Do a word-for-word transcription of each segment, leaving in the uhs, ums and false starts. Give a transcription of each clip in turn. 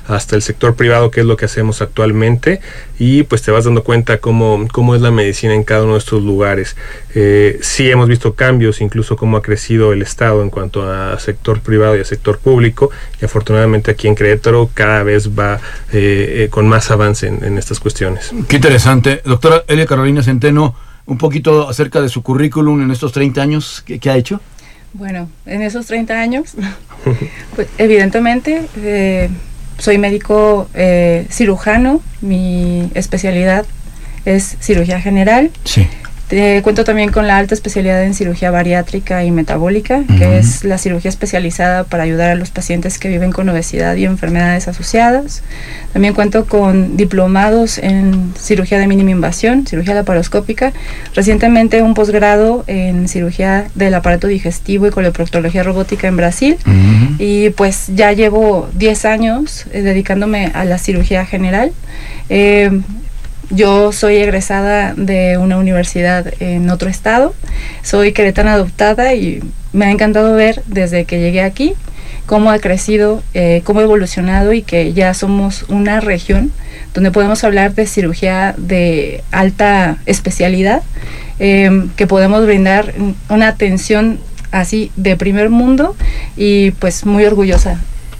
hasta el sector privado, que es lo que hacemos actualmente, y pues te vas dando cuenta cómo, cómo es la medicina en cada uno de estos lugares. Eh, sí hemos visto cambios, incluso cómo ha crecido el Estado en cuanto a sector privado y a sector público, y afortunadamente aquí en Querétaro cada vez va eh, eh, con más avance en, en estas cuestiones. Qué interesante. Doctora Elia Carolina Centeno, un poquito acerca de su currículum en estos treinta años, ¿qué, qué ha hecho? Bueno, en esos treinta años, pues evidentemente eh, soy médico eh, cirujano, mi especialidad es cirugía general. Sí. Eh, cuento también con la alta especialidad en cirugía bariátrica y metabólica, uh-huh. que es la cirugía especializada para ayudar a los pacientes que viven con obesidad y enfermedades asociadas. También cuento con diplomados en cirugía de mínima invasión, cirugía laparoscópica. Recientemente un posgrado en cirugía del aparato digestivo y coloproctología robótica en Brasil. Uh-huh. Y pues ya llevo diez años eh, dedicándome a la cirugía general. Eh, Yo soy egresada de una universidad en otro estado, soy queretana adoptada y me ha encantado ver desde que llegué aquí cómo ha crecido, eh, cómo ha evolucionado y que ya somos una región donde podemos hablar de cirugía de alta especialidad, eh, que podemos brindar una atención así de primer mundo y pues muy orgullosa.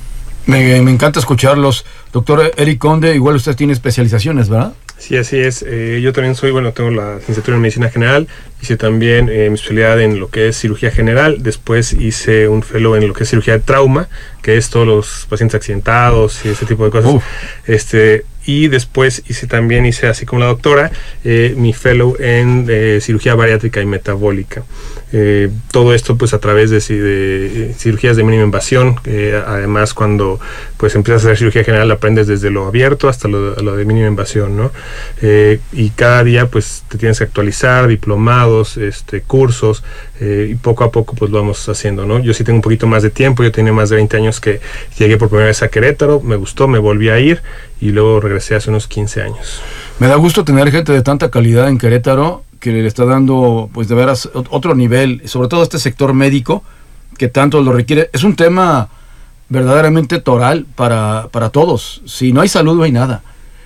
Me, me encanta escucharlos. Doctor Eric Conde, igual usted tiene especializaciones, ¿verdad? Sí, así es. Eh, yo también soy, bueno, tengo la licenciatura en Medicina General, hice también eh, mi especialidad en lo que es cirugía general, después hice un fellow en lo que es cirugía de trauma, que es todos los pacientes accidentados y ese tipo de cosas. Uf. Este, y después hice también, hice así como la doctora, eh, mi fellow en eh, cirugía bariátrica y metabólica. Eh, todo esto pues a través de, de, de cirugías de mínima invasión, eh, además cuando pues empiezas a hacer cirugía general aprendes desde lo abierto hasta lo, lo de mínima invasión, ¿no? Eh, y cada día pues te tienes que actualizar, diplomados, este, cursos, eh, y poco a poco pues lo vamos haciendo, ¿no? Yo sí tengo un poquito más de tiempo, yo tenía más de veinte años que llegué por primera vez a Querétaro, me gustó, me volví a ir y luego regresé hace unos quince años. Me da gusto tener gente de tanta calidad en Querétaro que le está dando, pues de veras, otro nivel, sobre todo este sector médico que tanto lo requiere. Es un tema verdaderamente toral para, para todos. Si no hay salud, no hay nada.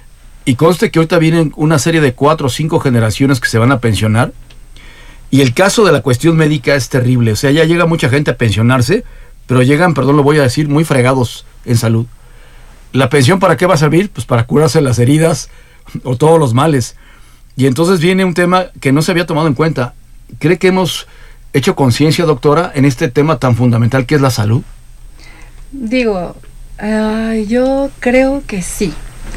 Y conste que ahorita vienen una serie de cuatro o cinco generaciones que se van a pensionar. Y el caso de la cuestión médica es terrible. O sea, ya llega mucha gente a pensionarse, pero llegan, perdón, lo voy a decir, muy fregados en salud. ¿La pensión para qué va a servir? Pues para curarse las heridas o todos los males. Y entonces viene un tema que no se había tomado en cuenta. ¿Cree que hemos hecho conciencia, doctora, en este tema tan fundamental que es la salud? Digo, uh, yo creo que sí,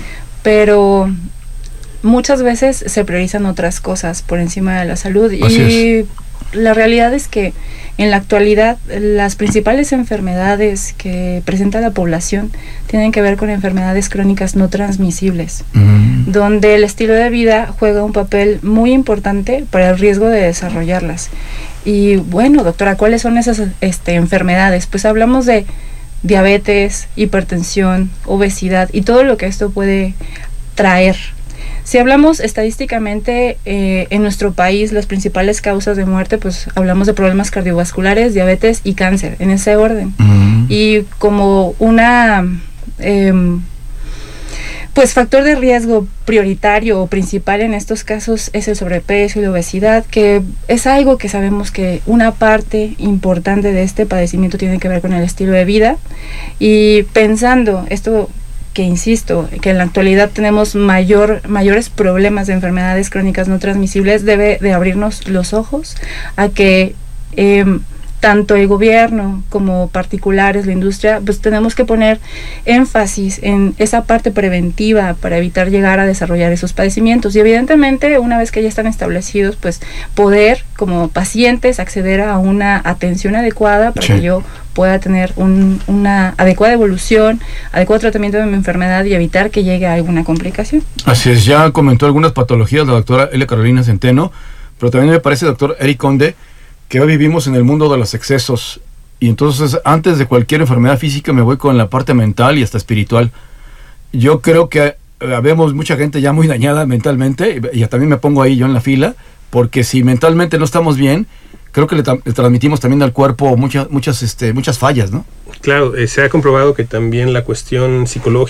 pero muchas veces se priorizan otras cosas por encima de la salud. Así y es. La realidad es que en la actualidad las principales enfermedades que presenta la población tienen que ver con enfermedades crónicas no transmisibles, uh-huh. donde el estilo de vida juega un papel muy importante para el riesgo de desarrollarlas. Y bueno, doctora, ¿cuáles son esas este, enfermedades? Pues hablamos de diabetes, hipertensión, obesidad y todo lo que esto puede traer. Si hablamos estadísticamente eh, en nuestro país, las principales causas de muerte, pues hablamos de problemas cardiovasculares, diabetes y cáncer, en ese orden. Uh-huh. Y como una eh, pues factor de riesgo prioritario o principal en estos casos es el sobrepeso y la obesidad, que es algo que sabemos que una parte importante de este padecimiento tiene que ver con el estilo de vida. Y pensando esto, que insisto, que en la actualidad tenemos mayor, mayores problemas de enfermedades crónicas no transmisibles, debe de abrirnos los ojos a que eh, tanto el gobierno como particulares, la industria, pues tenemos que poner énfasis en esa parte preventiva para evitar llegar a desarrollar esos padecimientos. Y evidentemente, una vez que ya están establecidos, pues poder como pacientes acceder a una atención adecuada para sí. que yo pueda tener un, una adecuada evolución, adecuado tratamiento de mi enfermedad y evitar que llegue a alguna complicación. Así es, ya comentó algunas patologías la doctora Elia Carolina Centeno, pero también me parece, doctor Eric Conde, que hoy vivimos en el mundo de los excesos, y entonces antes de cualquier enfermedad física me voy con la parte mental y hasta espiritual. Yo creo que vemos mucha gente ya muy dañada mentalmente, y también me pongo ahí yo en la fila, porque si mentalmente no estamos bien, creo que le, tra- le transmitimos también al cuerpo muchas, muchas, este, muchas fallas, ¿no? Claro, eh, se ha comprobado que también la cuestión psicológica